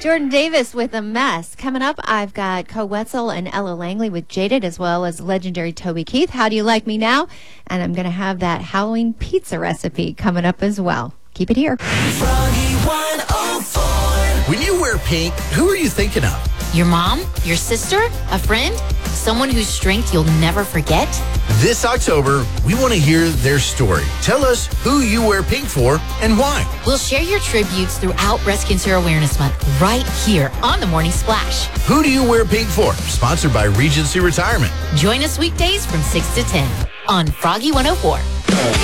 Jordan Davis with A Mess. Coming up, I've got Co Wetzel and Ella Langley with Jaded, as well as legendary Toby Keith. How Do You Like Me Now? And I'm going to have that Halloween pizza recipe coming up as well. Keep it here. Froggy 104. When you wear pink, who are you thinking of? Your mom? Your sister? A friend? Someone whose strength you'll never forget? This October, we want to hear their story. Tell us who you wear pink for and why. We'll share your tributes throughout Breast Cancer Awareness Month right here on The Morning Splash. Who do you wear pink for? Sponsored by Regency Retirement. Join us weekdays from 6 to 10 on Froggy 104.